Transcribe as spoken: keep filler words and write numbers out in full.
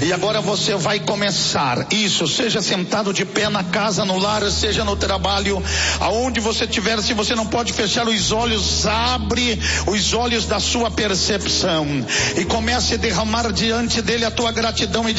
E agora você vai começar isso, seja sentado de pé na casa, no lar, seja no trabalho, aonde você estiver. Se você não pode fechar os olhos, abre os olhos da sua percepção e comece a derramar diante dele a tua gratidão e